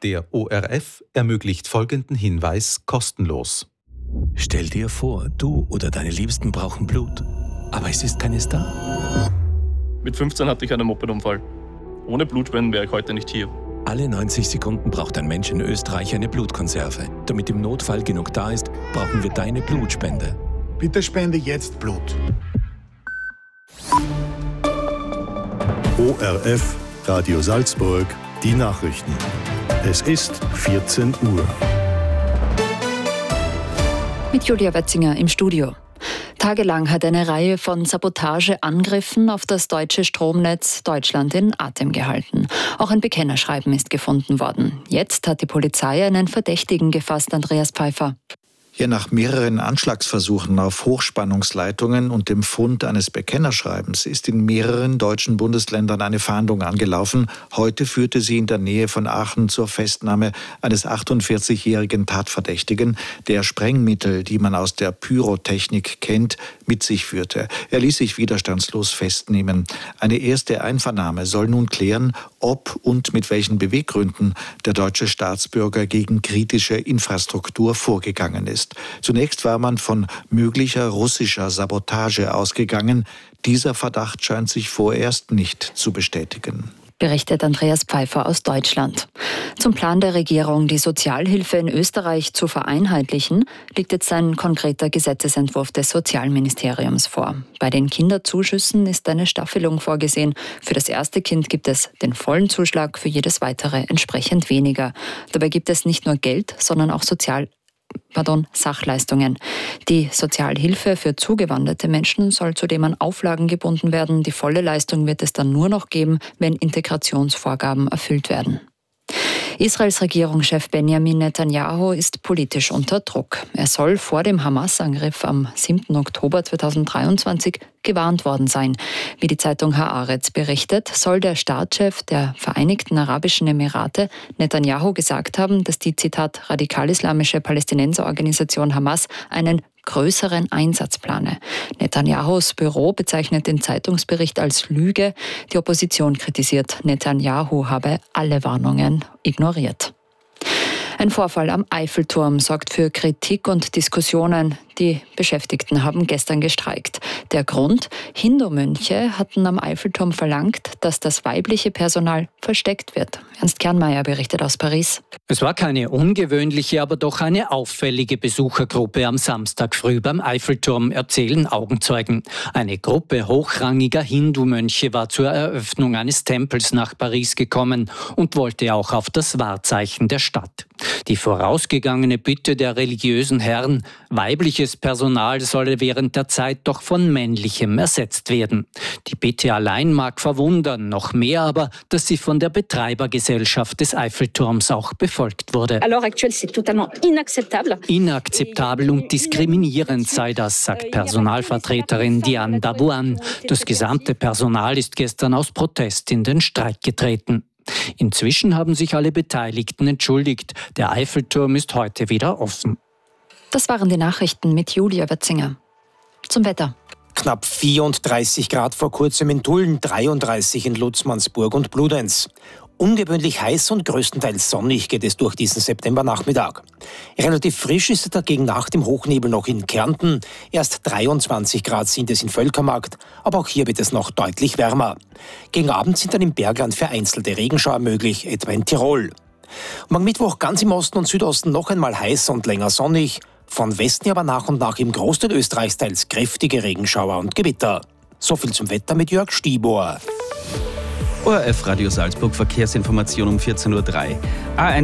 Der ORF ermöglicht folgenden Hinweis kostenlos. Stell dir vor, du oder deine Liebsten brauchen Blut, aber es ist keines da. Mit 15 hatte ich einen Mopedunfall. Ohne Blutspenden wäre ich heute nicht hier. Alle 90 Sekunden braucht ein Mensch in Österreich eine Blutkonserve. Damit im Notfall genug da ist, brauchen wir deine Blutspende. Bitte spende jetzt Blut. ORF, Radio Salzburg, die Nachrichten. Es ist 14 Uhr. Mit Julia Wetzinger im Studio. Tagelang hat eine Reihe von Sabotageangriffen auf das deutsche Stromnetz Deutschland in Atem gehalten. Auch ein Bekennerschreiben ist gefunden worden. Jetzt hat die Polizei einen Verdächtigen gefasst, Andreas Pfeiffer. Ja, nach mehreren Anschlagsversuchen auf Hochspannungsleitungen und dem Fund eines Bekennerschreibens ist in mehreren deutschen Bundesländern eine Fahndung angelaufen. Heute führte sie in der Nähe von Aachen zur Festnahme eines 48-jährigen Tatverdächtigen, der Sprengmittel, die man aus der Pyrotechnik kennt, mit sich führte. Er ließ sich widerstandslos festnehmen. Eine erste Einvernahme soll nun klären, ob und mit welchen Beweggründen der deutsche Staatsbürger gegen kritische Infrastruktur vorgegangen ist. Zunächst war man von möglicher russischer Sabotage ausgegangen. Dieser Verdacht scheint sich vorerst nicht zu bestätigen. Berichtet Andreas Pfeiffer aus Deutschland. Zum Plan der Regierung, die Sozialhilfe in Österreich zu vereinheitlichen, liegt jetzt ein konkreter Gesetzesentwurf des Sozialministeriums vor. Bei den Kinderzuschüssen ist eine Staffelung vorgesehen. Für das erste Kind gibt es den vollen Zuschlag, für jedes weitere entsprechend weniger. Dabei gibt es nicht nur Geld, sondern auch Sachleistungen. Die Sozialhilfe für zugewanderte Menschen soll zudem an Auflagen gebunden werden. Die volle Leistung wird es dann nur noch geben, wenn Integrationsvorgaben erfüllt werden. Israels Regierungschef Benjamin Netanyahu ist politisch unter Druck. Er soll vor dem Hamas-Angriff am 7. Oktober 2023 gewarnt worden sein. Wie die Zeitung Haaretz berichtet, soll der Staatschef der Vereinigten Arabischen Emirate Netanyahu gesagt haben, dass die, Zitat, radikal-islamische Palästinenserorganisation Hamas einen größeren Einsatz plane. Netanyahus Büro bezeichnet den Zeitungsbericht als Lüge. Die Opposition kritisiert, Netanyahu habe alle Warnungen ignoriert. Ein Vorfall am Eiffelturm sorgt für Kritik und Diskussionen. Die Beschäftigten haben gestern gestreikt. Der Grund? Hindu-Mönche hatten am Eiffelturm verlangt, dass das weibliche Personal versteckt wird. Ernst Kernmeier berichtet aus Paris. Es war keine ungewöhnliche, aber doch eine auffällige Besuchergruppe am Samstag früh beim Eiffelturm, erzählen Augenzeugen. Eine Gruppe hochrangiger Hindu-Mönche war zur Eröffnung eines Tempels nach Paris gekommen und wollte auch auf das Wahrzeichen der Stadt. Die vorausgegangene Bitte der religiösen Herren, weibliches Personal solle während der Zeit doch von männlichem ersetzt werden. Die Bitte allein mag verwundern, noch mehr aber, dass sie von der Betreibergesellschaft des Eiffelturms auch befolgt wurde. Inakzeptabel und diskriminierend sei das, sagt Personalvertreterin Diane Dabouan. Das gesamte Personal ist gestern aus Protest in den Streik getreten. Inzwischen haben sich alle Beteiligten entschuldigt. Der Eiffelturm ist heute wieder offen. Das waren die Nachrichten mit Julia Wetzinger. Zum Wetter. Knapp 34 Grad vor kurzem in Tulln, 33 in Lutzmannsburg und Bludenz. Ungewöhnlich heiß und größtenteils sonnig geht es durch diesen Septembernachmittag. Relativ frisch ist es dagegen nach dem Hochnebel noch in Kärnten. Erst 23 Grad sind es in Völkermarkt, aber auch hier wird es noch deutlich wärmer. Gegen Abend sind dann im Bergland vereinzelte Regenschauer möglich, etwa in Tirol. Morgen Mittwoch ganz im Osten und Südosten noch einmal heiß und länger sonnig. Von Westen aber nach und nach im Großteil Österreichs teils kräftige Regenschauer und Gewitter. So viel zum Wetter mit Jörg Stibor. ORF Radio Salzburg Verkehrsinformation um 14.03 Uhr.